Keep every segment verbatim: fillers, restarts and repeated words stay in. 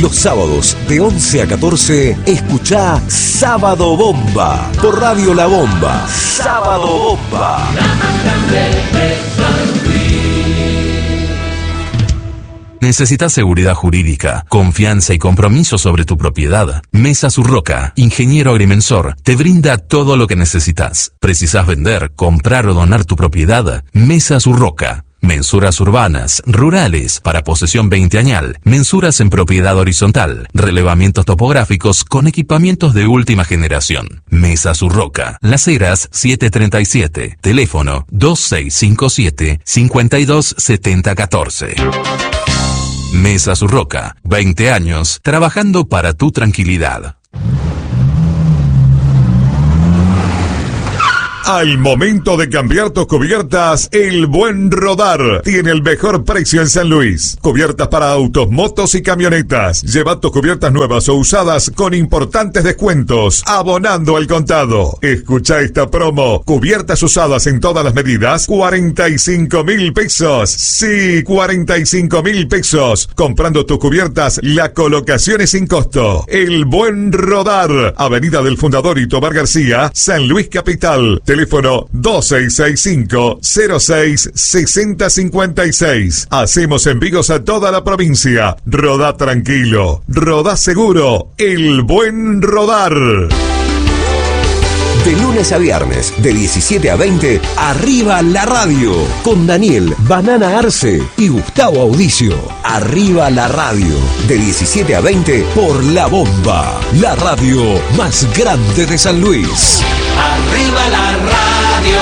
Los sábados de once a catorce, escuchá Sábado Bomba por Radio La Bomba. Sábado Bomba. ¿Necesitas seguridad jurídica, confianza y compromiso sobre tu propiedad? Mesa Surroca, ingeniero agrimensor, te brinda todo lo que necesitas. ¿Precisas vender, comprar o donar tu propiedad? Mesa Surroca. Mensuras urbanas, rurales, para posesión veinteañal, mensuras en propiedad horizontal, relevamientos topográficos con equipamientos de última generación. Mesa Surroca, Las Heras setecientos treinta y siete, teléfono dos seis cinco siete, cinco dos siete cero uno cuatro. Mesa Surroca, veinte años trabajando para tu tranquilidad. Al momento de cambiar tus cubiertas, El Buen Rodar tiene el mejor precio en San Luis. Cubiertas para autos, motos y camionetas. Lleva tus cubiertas nuevas o usadas con importantes descuentos, abonando al contado. Escucha esta promo. Cubiertas usadas en todas las medidas, cuarenta y cinco mil pesos. Sí, cuarenta y cinco mil pesos. Comprando tus cubiertas, la colocación es sin costo. El Buen Rodar. Avenida del Fundador y Tobar García, San Luis Capital. Teléfono dos seis seis cinco, cero seis, seis cero cinco seis. Hacemos envíos a toda la provincia. Rodá tranquilo, rodá seguro. El Buen Rodar. De lunes a viernes, de diecisiete a veinte, Arriba la Radio, con Daniel Banana Arce y Gustavo Audicio. Arriba la Radio, de diecisiete a veinte, por La Bomba, la radio más grande de San Luis. Arriba la radio.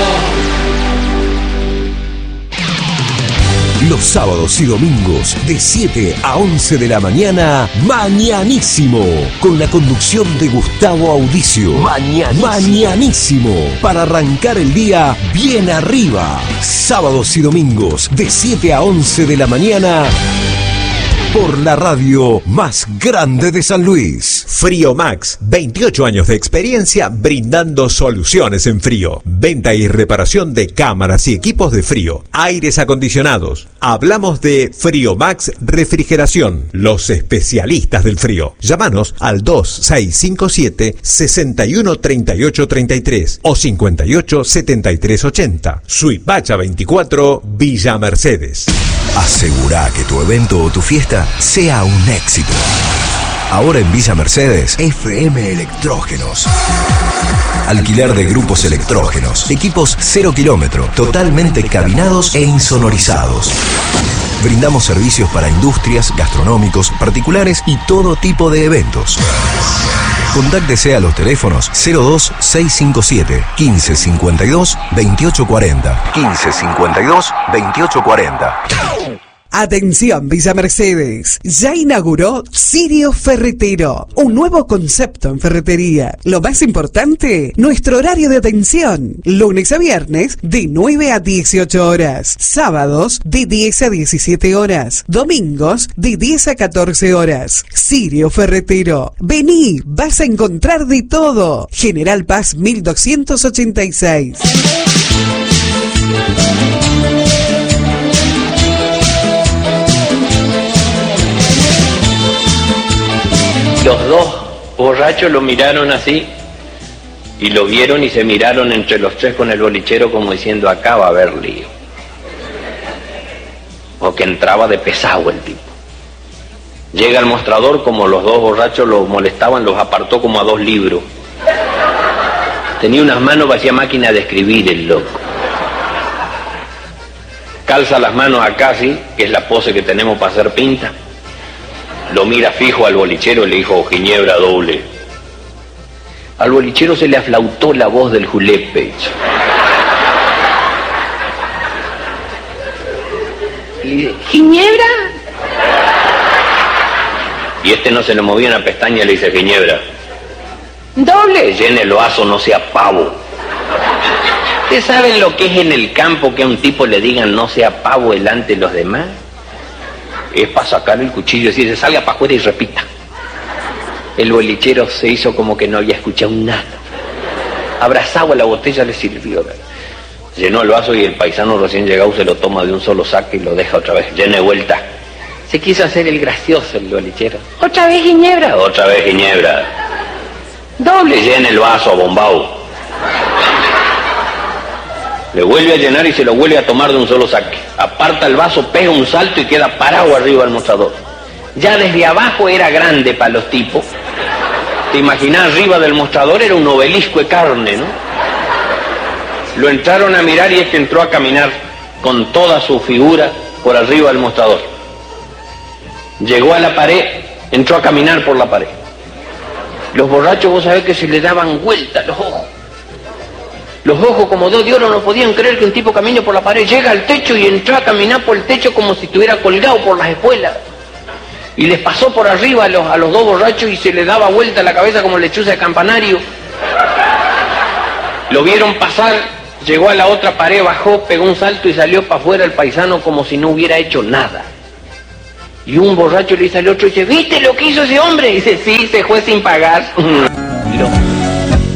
Los sábados y domingos de siete a once de la mañana, Mañanísimo, con la conducción de Gustavo Audicio. Mañanísimo. Mañanísimo, para arrancar el día bien arriba. Sábados y domingos de siete a once de la mañana, por la radio más grande de San Luis. Frío Max, veintiocho años de experiencia brindando soluciones en frío. Venta y reparación de cámaras y equipos de frío, aires acondicionados. Hablamos de Frío Max Refrigeración, los especialistas del frío. Llámanos al dos seis cinco siete, seis uno tres ocho tres tres o cinco ocho siete tres ocho cero. Suipacha veinticuatro, Villa Mercedes. Asegurá que tu evento o tu fiesta sea un éxito. Ahora en Villa Mercedes, F M Electrógenos. Alquiler de grupos electrógenos, equipos cero kilómetro, totalmente cabinados e insonorizados. Brindamos servicios para industrias, gastronómicos, particulares y todo tipo de eventos. Contáctese a los teléfonos cero dos seis cinco siete, quince cincuenta y dos, veintiocho cuarenta, quince cincuenta y dos, veintiocho cuarenta. Atención Villa Mercedes, ya inauguró Sirio Ferretero, un nuevo concepto en ferretería. Lo más importante, nuestro horario de atención, lunes a viernes de nueve a dieciocho horas, sábados de diez a diecisiete horas, domingos de diez a catorce horas. Sirio Ferretero, vení, vas a encontrar de todo. General Paz mil doscientos ochenta y seis. Los dos borrachos lo miraron así y lo vieron y se miraron entre los tres con el bolichero como diciendo, acá va a haber lío. O que entraba de pesado el tipo. Llega al mostrador, como los dos borrachos lo molestaban, los apartó como a dos libros. Tenía unas manos, hacía máquina de escribir el loco. Calza las manos acá, así, que es la pose que tenemos para hacer pinta. Lo mira fijo al bolichero y le dijo, ginebra doble. Al bolichero se le aflautó la voz del julepe. Y le dice, ¿ginebra? Y este no se le movía una pestaña y le dice, ginebra. Doble, llene el vaso, no sea pavo. ¿Ustedes saben lo que es en el campo que a un tipo le digan no sea pavo delante de los demás? Es para sacar el cuchillo y decirse, salga para afuera y repita. El bolichero se hizo como que no había escuchado nada. Abrazado a la botella le sirvió. Llenó el vaso y el paisano recién llegado se lo toma de un solo saque y lo deja otra vez. Llene vuelta. Se quiso hacer el gracioso el bolichero. ¿Otra vez ginebra? Otra vez ginebra. Doble llena el vaso a bombao. Le vuelve a llenar y se lo vuelve a tomar de un solo saque. Aparta el vaso, pega un salto y queda parado arriba del mostrador. Ya desde abajo era grande para los tipos. Te imaginás, arriba del mostrador era un obelisco de carne, ¿no? Lo entraron a mirar y es que entró a caminar con toda su figura por arriba del mostrador. Llegó a la pared, entró a caminar por la pared. Los borrachos, vos sabés que se le daban vuelta los ojos. Los ojos como dos de oro no podían creer que un tipo camine por la pared. Llega al techo y entró a caminar por el techo como si estuviera colgado por las espuelas. Y les pasó por arriba a los, a los dos borrachos y se les daba vuelta la cabeza como lechuza de campanario. Lo vieron pasar, llegó a la otra pared, bajó, pegó un salto y salió para afuera el paisano como si no hubiera hecho nada. Y un borracho le dice al otro y dice, ¿viste lo que hizo ese hombre? Y dice, sí, se fue sin pagar. Lo...